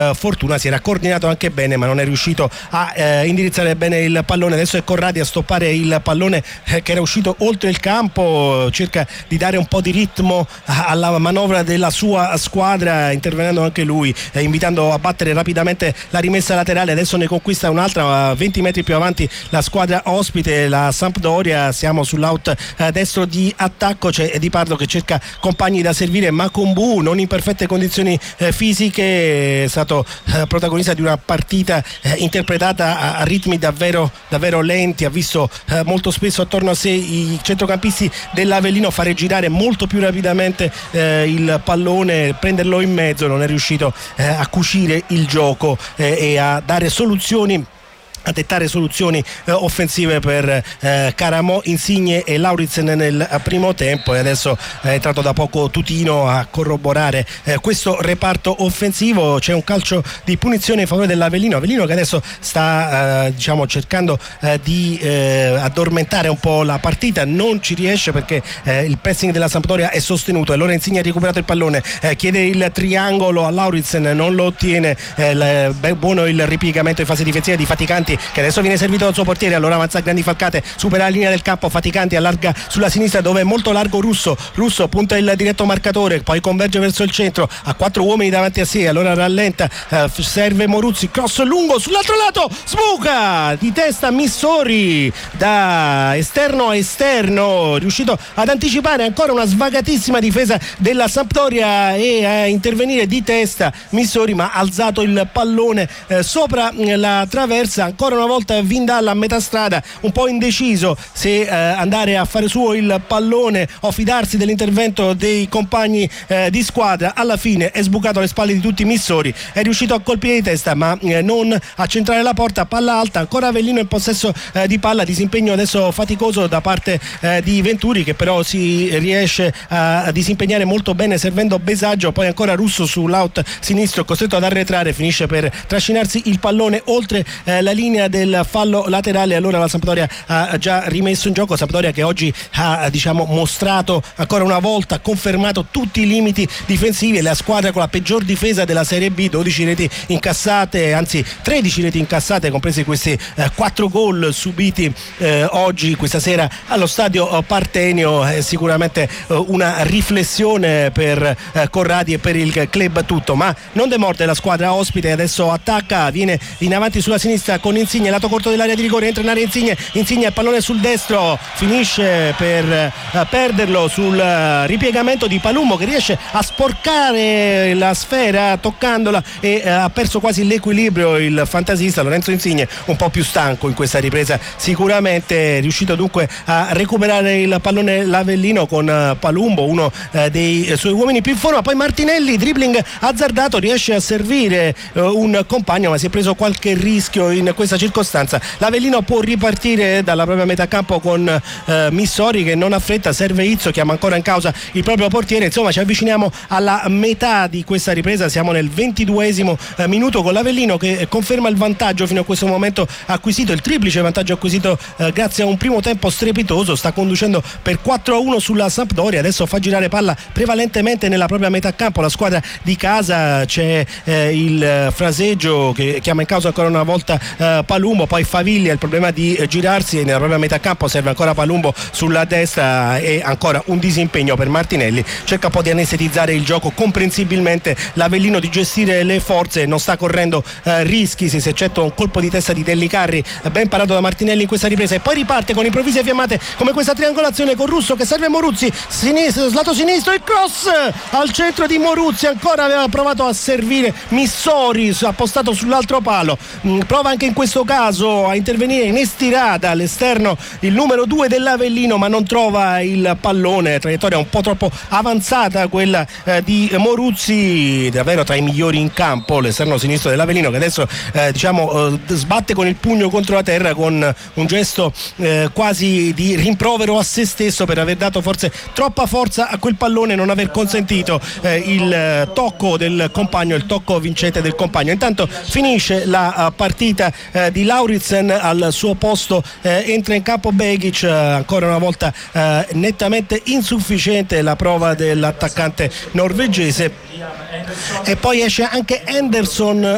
fortuna, si era coordinato anche bene ma non è riuscito a indirizzare bene il pallone. Adesso è Corradi a stoppare il pallone che era uscito oltre il campo, cerca di dare un po' di ritmo alla manovra della sua squadra, intervenendo anche lui, invitando a battere rapidamente la rimessa laterale. Adesso ne conquista un'altra 20 metri più avanti la squadra ospite, la Sampdoria. Siamo sull'out destro di attacco, c'è Di Pardo che cerca compagni da servire, Makumbu non in perfette condizioni fisiche, è stato protagonista di una partita interpretata a ritmi davvero lenti, ha visto molto spesso attorno a sé i centrocampisti dell'Avellino fare girare molto più rapidamente il pallone, prenderlo in mezzo, non è riuscito a cucire il gioco e a dare soluzioni, a dettare soluzioni offensive per Caramò, Insigne e Lauritsen nel primo tempo, e adesso è entrato da poco Tutino a corroborare questo reparto offensivo. C'è un calcio di punizione in favore dell'Avellino che adesso sta cercando di addormentare un po' la partita, non ci riesce perché il pressing della Sampdoria è sostenuto. Allora Insigne ha recuperato il pallone, chiede il triangolo a Lauritsen, non lo ottiene. Buono il ripiegamento in fase difensiva di Faticanti, che adesso viene servito dal suo portiere. Allora avanza grandi falcate, supera la linea del campo, Faticanti allarga sulla sinistra dove è molto largo Russo punta il diretto marcatore, poi converge verso il centro, ha 4 uomini davanti a sé, allora rallenta, serve Moruzzi, cross lungo sull'altro lato, sbuca di testa Missori da esterno a esterno, riuscito ad anticipare ancora una svagatissima difesa della Sampdoria e a intervenire di testa Missori, ma ha alzato il pallone sopra la traversa. Ancora una volta Vindalla a metà strada, un po' indeciso se andare a fare suo il pallone o fidarsi dell'intervento dei compagni di squadra. Alla fine è sbucato alle spalle di tutti Missori, è riuscito a colpire di testa ma non a centrare la porta. Palla alta, ancora Avellino in possesso di palla, disimpegno adesso faticoso da parte di Venturi, che però si riesce a disimpegnare molto bene servendo Besaggio. Poi ancora Russo sull'out sinistro, costretto ad arretrare, finisce per trascinarsi il pallone oltre la linea del fallo laterale. Allora la Sampdoria ha già rimesso in gioco, Sampdoria che oggi ha mostrato ancora una volta, confermato tutti i limiti difensivi, è la squadra con la peggior difesa della Serie B, 12 reti incassate, anzi 13 reti incassate, compresi questi 4 gol subiti oggi, questa sera allo stadio Partenio. È sicuramente una riflessione per Corradi e per il club tutto, ma non demorde la squadra ospite. Adesso attacca, viene in avanti sulla sinistra con Insigne, lato corto dell'area di rigore, entra in area Insigne il pallone sul destro, finisce per perderlo sul ripiegamento di Palumbo, che riesce a sporcare la sfera toccandola e ha perso quasi l'equilibrio il fantasista Lorenzo Insigne, un po' più stanco in questa ripresa sicuramente, riuscito dunque a recuperare il pallone l'Avellino con Palumbo, uno dei suoi uomini più in forma. Poi Martinelli, dribbling azzardato, riesce a servire un compagno ma si è preso qualche rischio in questa circostanza. L'Avellino può ripartire dalla propria metà campo con Missori che non ha fretta, serve Izzo, chiama ancora in causa il proprio portiere. Insomma, ci avviciniamo alla metà di questa ripresa, siamo nel 22esimo minuto con l'Avellino che conferma il vantaggio fino a questo momento acquisito, il triplice vantaggio acquisito grazie a un primo tempo strepitoso. Sta conducendo per 4-1 sulla Sampdoria, adesso fa girare palla prevalentemente nella propria metà campo la squadra di casa. C'è il fraseggio che chiama in causa ancora una volta Palumbo, poi Faviglia, il problema di girarsi nella propria metà campo, serve ancora Palumbo sulla destra e ancora un disimpegno per Martinelli, cerca un po' di anestetizzare il gioco, comprensibilmente l'Avellino di gestire le forze, non sta correndo rischi se eccetto un colpo di testa di Dellicarri ben parato da Martinelli in questa ripresa, e poi riparte con improvvise fiammate come questa triangolazione con Russo che serve Moruzzi, lato sinistro, il cross al centro di Moruzzi, ancora aveva provato a servire Missori, appostato sull'altro palo, prova anche in questo caso a intervenire in estirata all'esterno il numero 2 dell'Avellino ma non trova il pallone, traiettoria un po' troppo avanzata quella di Moruzzi, davvero tra i migliori in campo l'esterno sinistro dell'Avellino, che adesso sbatte con il pugno contro la terra con un gesto quasi di rimprovero a se stesso per aver dato forse troppa forza a quel pallone e non aver consentito il tocco del compagno, il tocco vincente del compagno. Intanto finisce la partita di Lauritsen, al suo posto entra in campo Begic, ancora una volta nettamente insufficiente la prova dell'attaccante norvegese, e poi esce anche Henderson